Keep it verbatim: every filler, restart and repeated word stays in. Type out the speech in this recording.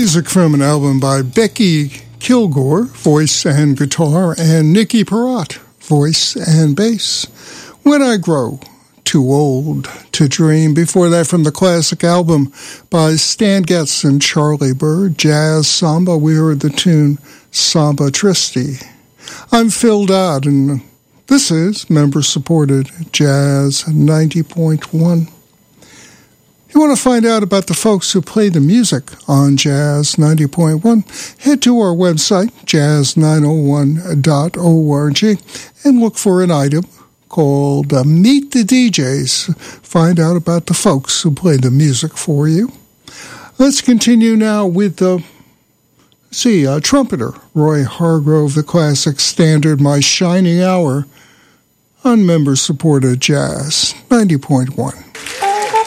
Music from an album by Becky Kilgore, voice and guitar, and Nikki Perrott, voice and bass. When I Grow Too Old to Dream. Before that, from the classic album by Stan Getz and Charlie Bird, Jazz Samba, we heard the tune Samba Triste. I'm Phil Dodd, and this is member-supported Jazz ninety point one. You want to find out about the folks who play the music on Jazz ninety point one, head to our website, jazz nine oh one dot org, and look for an item called uh, Meet the D Js. Find out about the folks who play the music for you. Let's continue now with the, uh, see, uh, trumpeter Roy Hargrove, the classic standard My Shining Hour on member-supported Jazz ninety point one.